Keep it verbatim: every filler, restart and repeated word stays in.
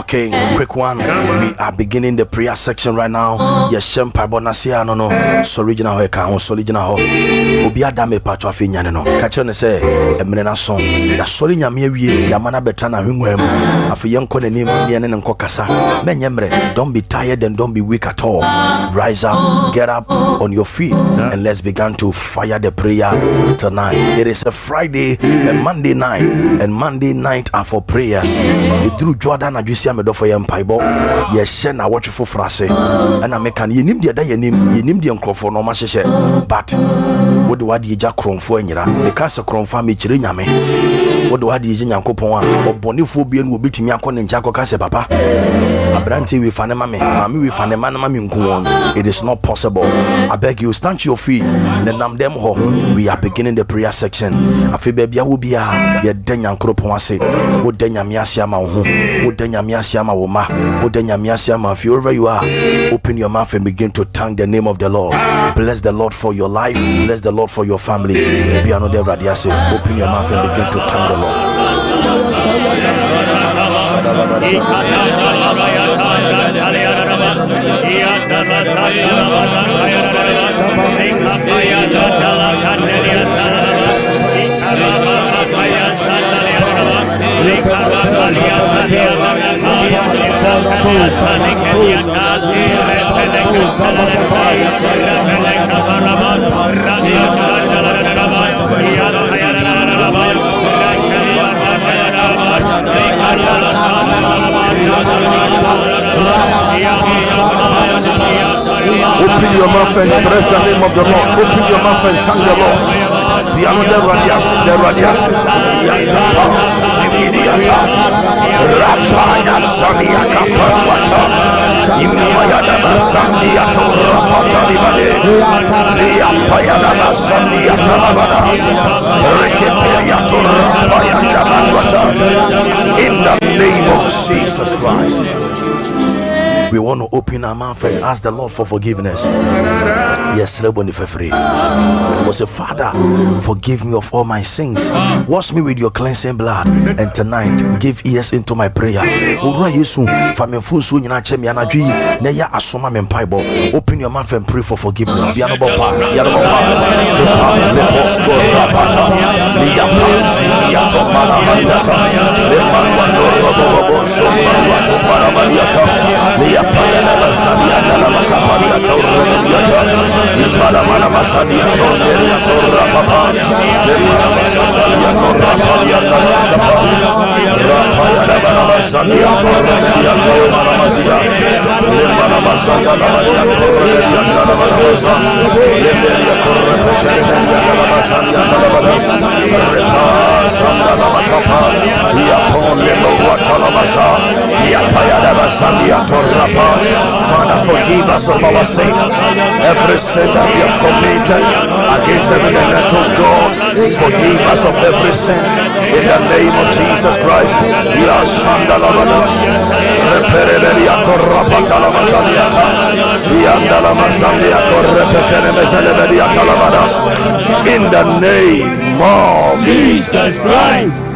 Okay, quick one. We are beginning the prayer section right now. Yes, Shempa Bonasia, no, no. So original Heka, so original Ho. Obia Dame Patro Finan, no. Catch on the say, a Menena song. Ya Solinia Miri, Yamana Betana Hungwem. After young Conanim, Yanan and Kokasa. Menyemre, don't be tired and don't be weak at all. Rise up, get up on your feet, and let's begin to fire the prayer tonight. It is a Friday and Monday night, and Monday night are for prayers. You drew Jordan and you see me do for your Bible. Yes, shen I watch you for phrase, and I make an you name the other you name you name the uncle for no much. But what do I do? Jack Cron for any the castle Cron family chirinyame. What do I do? Yankopon or Bonifobian will beat me akon and Jacko Case Papa. Abranti we find a mammy, mammy we find a man, mammy go. It is not possible. I beg you, stand to your feet. Then I'm them ho. We are beginning the prayer section. I feel baby I will be a ye denya nkroponase. Wo denya miasia ma ho. Wo denya miasia ma wo ma. Wo denya miasia ma. Wherever you are, open your mouth and begin to thank the name of the Lord. Bless the Lord for your life. Bless the Lord for your family. Be another radiase. Open your mouth and begin to thank the Lord. Open your mouth and bless the name of the Lord. Open your mouth and thank the Lord. Be another radiation, the radiation. Yatapa, Simidiata, Rapaya, Samia Kapawata, Imayadaba, Sandiato, Rapata, Libane, Liapayadaba, Sandiata, Labadas, Rekeperiato, Rapayadaba, in the name of Jesus Christ. We want to open our mouth and ask the Lord for forgiveness. Yes, Leboni Fefri. Was a Father, forgive me of all my sins. Wash me with your cleansing blood. And tonight, give ears into my prayer. Open your mouth and pray for forgiveness. Yapaya la sadia la makaparia torre diata imala mana masadia torre torre papa imala masadia torre palia la rapaya la masadia torre diata imala masia imala masadia la torre diata la rosa imala torre diata la masadia la rosa repasa la makapa yapon le wata la masa yapaya la masadia torre. Father, forgive us of our sins, every sin that we have committed against every little God. Forgive us of every sin in the name of Jesus Christ. Ya Shandalabadas, Reperelia Torrapatala Mazaliata, Yandala Mazalia Torrepetene Mezalebelia Talabadas, in the name of Jesus Christ.